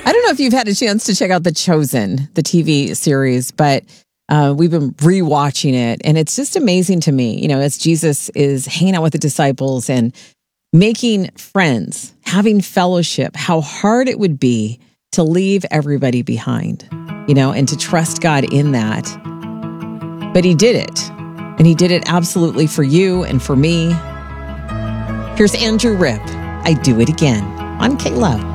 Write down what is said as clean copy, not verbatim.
I don't know if you've had a chance to check out The Chosen, the TV series, but we've been rewatching it. And it's just amazing to me, as Jesus is hanging out with the disciples and making friends, having fellowship, how hard it would be to leave everybody behind, and to trust God in that. But he did it. And he did it absolutely for you and for me. Here's Andrew Ripp. I Do It Again on K-Love.